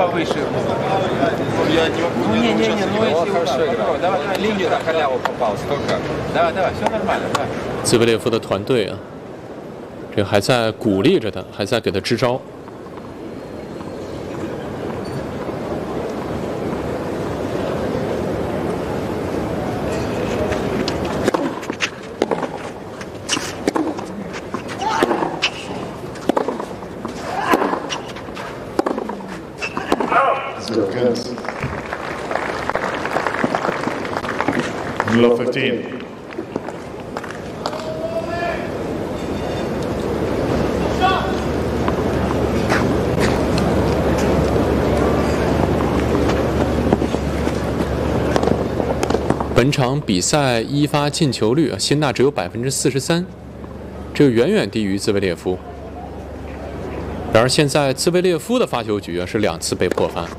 повыше. Не, ну если давай, давай, линию на халяву попал, сколько? Давай, все нормально, давай. 兹维列夫的团队啊，这还在鼓励着他，还在给他支招。 Below 15. 本场比赛一发进球率啊，辛纳只有43%，这个远远低于兹维列夫。然而现在兹维列夫的发球局啊是2次被破发。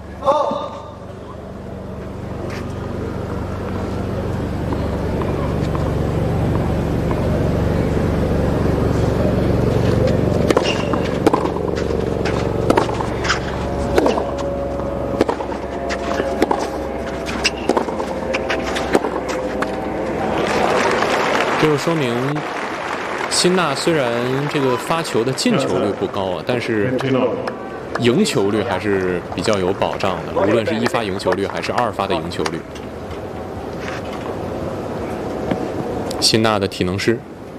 这就说明，辛纳虽然这个发球的进球率不高啊，但是赢球率还是比较有保障的，无论是1发赢球率还是2发的赢球率。辛纳的体能师。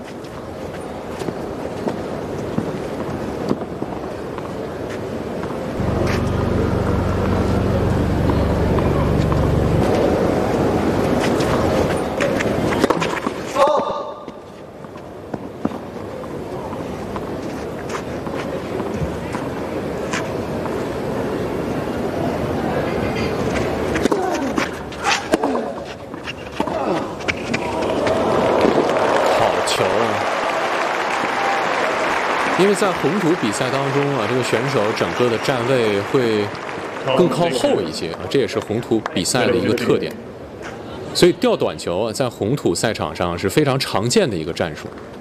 因为在红土比赛当中啊，这个选手整个的站位会更靠后一些啊，这也是红土比赛的一个特点。所以吊短球啊，在红土赛场上是非常常见的一个战术。